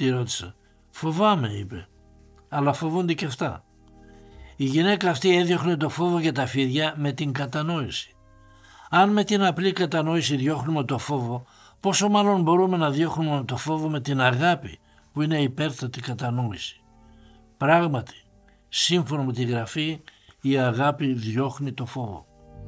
τη ρώτησα. Φοβάμαι, είπε. Αλλά φοβούνται και αυτά. Η γυναίκα αυτή έδιωχνε το φόβο για τα φίδια με την κατανόηση. Αν με την απλή κατανόηση διώχνουμε το φόβο, πόσο μάλλον μπορούμε να διώχνουμε το φόβο με την αγάπη που είναι υπέρτατη κατανόηση. Πράγματι, σύμφωνα με τη Γραφή, η αγάπη διώχνει το φόβο.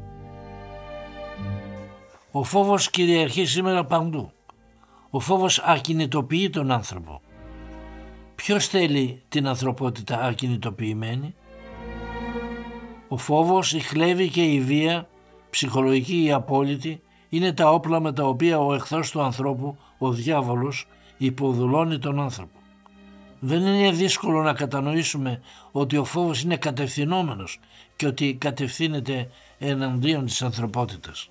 Ο φόβος κυριαρχεί σήμερα παντού. Ο φόβος ακινητοποιεί τον άνθρωπο. Ποιος θέλει την ανθρωπότητα ακινητοποιημένη? Ο φόβος, η χλέβη και η βία, ψυχολογική ή απόλυτη, είναι τα όπλα με τα οποία ο εχθρός του ανθρώπου, ο διάβολος, υποδουλώνει τον άνθρωπο. Δεν είναι δύσκολο να κατανοήσουμε ότι ο φόβος είναι κατευθυνόμενος και ότι κατευθύνεται εναντίον της ανθρωπότητας.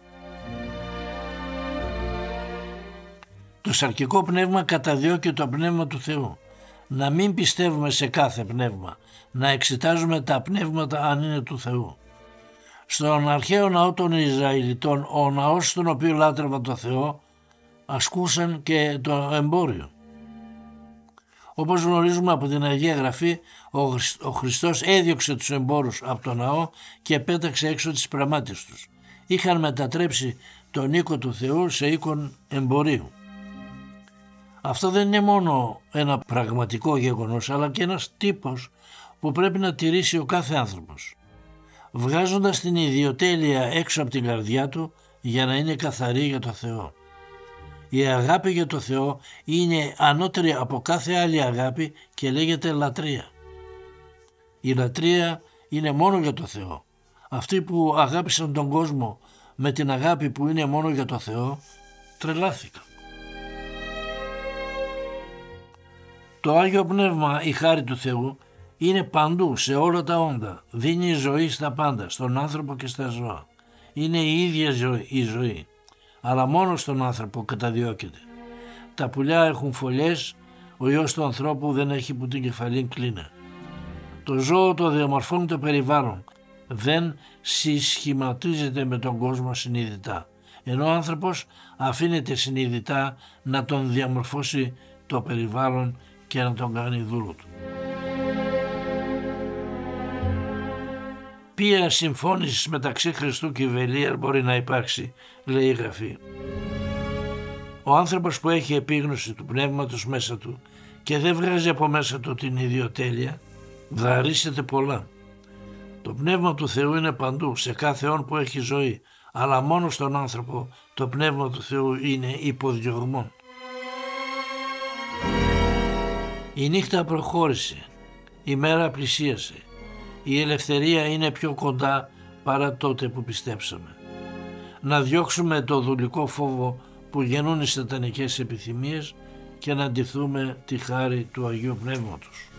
Το σαρκικό πνεύμα καταδιώκει το πνεύμα του Θεού. Να μην πιστεύουμε σε κάθε πνεύμα, να εξετάζουμε τα πνεύματα αν είναι του Θεού. Στον αρχαίο ναό των Ισραηλιτών, ο ναός στον οποίο λάτρευαν το Θεό, ασκούσαν και το εμπόριο. Όπως γνωρίζουμε από την Αγία Γραφή, ο Χριστός έδιωξε τους εμπόρους από το ναό και πέταξε έξω τις πραμάτες τους. Είχαν μετατρέψει τον οίκο του Θεού σε οίκον εμπορίου. Αυτό δεν είναι μόνο ένα πραγματικό γεγονός, αλλά και ένας τύπος που πρέπει να τηρήσει ο κάθε άνθρωπος, βγάζοντας την ιδιοτέλεια έξω από την καρδιά του για να είναι καθαρή για το Θεό. Η αγάπη για το Θεό είναι ανώτερη από κάθε άλλη αγάπη και λέγεται λατρεία. Η λατρεία είναι μόνο για το Θεό. Αυτοί που αγάπησαν τον κόσμο με την αγάπη που είναι μόνο για το Θεό, τρελάθηκαν. Το Άγιο Πνεύμα, η χάρη του Θεού, είναι παντού, σε όλα τα όντα. Δίνει ζωή στα πάντα, στον άνθρωπο και στα ζώα. Είναι η ίδια η ζωή, αλλά μόνο στον άνθρωπο καταδιώκεται. Τα πουλιά έχουν φωλιές, ο Υιός του ανθρώπου δεν έχει που την κεφαλήν κλίνα. Το ζώο το διαμορφώνει το περιβάλλον, δεν συσχηματίζεται με τον κόσμο συνειδητά, ενώ ο άνθρωπος αφήνεται συνειδητά να τον διαμορφώσει το περιβάλλον και να τον κάνει δούλο του. Ποια συμφώνηση μεταξύ Χριστού και Βελίαρ μπορεί να υπάρξει, λέει η Γραφή. Ο άνθρωπος που έχει επίγνωση του πνεύματος μέσα του και δεν βγάζει από μέσα του την ιδιοτέλεια, δαρίσεται πολλά. Το πνεύμα του Θεού είναι παντού, σε κάθε όν που έχει ζωή, αλλά μόνο στον άνθρωπο το πνεύμα του Θεού είναι υποδιωγμό. Η νύχτα προχώρησε, η μέρα πλησίασε. Η ελευθερία είναι πιο κοντά παρά τότε που πιστέψαμε. Να διώξουμε το δουλικό φόβο που γεννούν οι σατανικές επιθυμίες και να ντυθούμε τη χάρη του Αγίου Πνεύματος.